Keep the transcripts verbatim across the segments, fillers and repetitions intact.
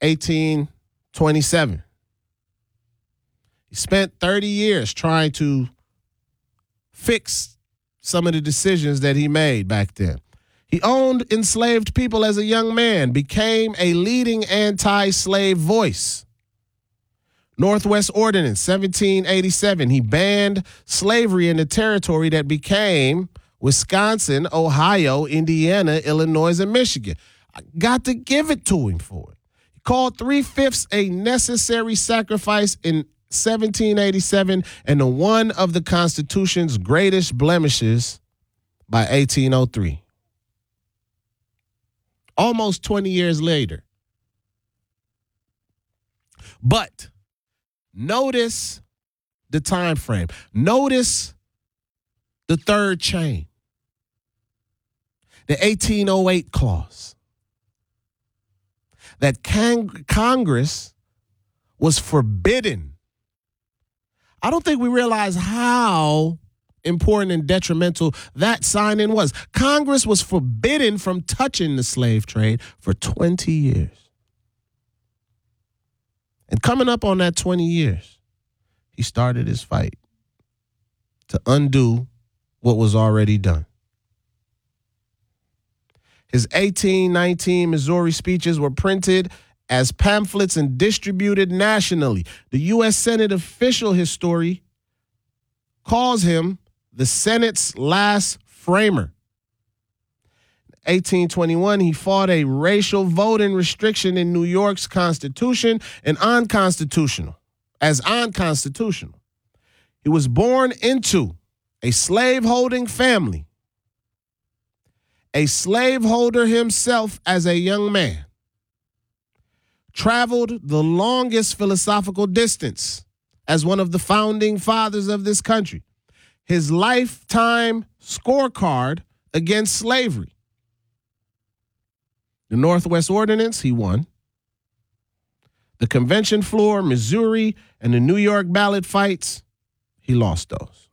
eighteen twenty-seven. He spent thirty years trying to fix some of the decisions that he made back then. He owned enslaved people as a young man, became a leading anti-slave voice. Northwest Ordinance, seventeen eighty-seven. He banned slavery in the territory that became Wisconsin, Ohio, Indiana, Illinois, and Michigan. I got to give it to him for it. He called three-fifths a necessary sacrifice in seventeen eighty-seven and one of the Constitution's greatest blemishes by eighteen oh three. Almost twenty years later. But notice the time frame. Notice the third chain. The eighteen oh eight clause. That Cong- Congress was forbidden. I don't think we realize how important and detrimental that sign-in was. Congress was forbidden from touching the slave trade for twenty years. And coming up on that twenty years, he started his fight to undo what was already done. His eighteen nineteen Missouri speeches were printed as pamphlets and distributed nationally. The U S Senate official history calls him the Senate's last framer. In eighteen twenty-one, he fought a racial voting restriction in New York's Constitution and unconstitutional, as unconstitutional. He was born into a slaveholding family, a slaveholder himself as a young man, traveled the longest philosophical distance as one of the founding fathers of this country. His lifetime scorecard against slavery. The Northwest Ordinance, he won. The convention floor, Missouri, and the New York ballot fights, he lost those.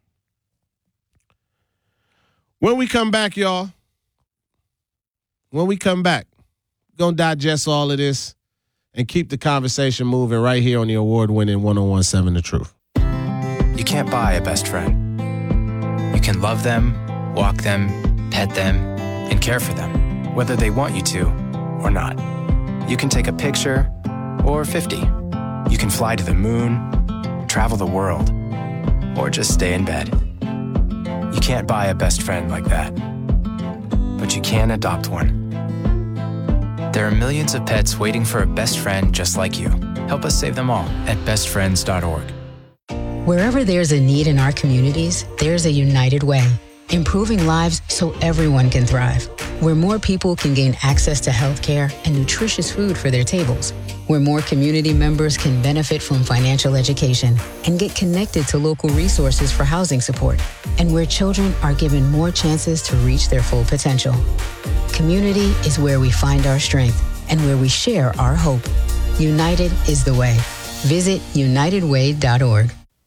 When we come back, y'all, when we come back, we're going to digest all of this and keep the conversation moving right here on the award-winning one oh one point seven The Truth. You can't buy a best friend. You can love them, walk them, pet them, and care for them, whether they want you to or not. You can take a picture or fifty. You can fly to the moon, travel the world, or just stay in bed. You can't buy a best friend like that, but you can adopt one. There are millions of pets waiting for a best friend just like you. Help us save them all at best friends dot org. Wherever there's a need in our communities, there's a United Way, improving lives so everyone can thrive. Where more people can gain access to health care and nutritious food for their tables. Where more community members can benefit from financial education and get connected to local resources for housing support. And where children are given more chances to reach their full potential. Community is where we find our strength and where we share our hope. United is the way. Visit united way dot org.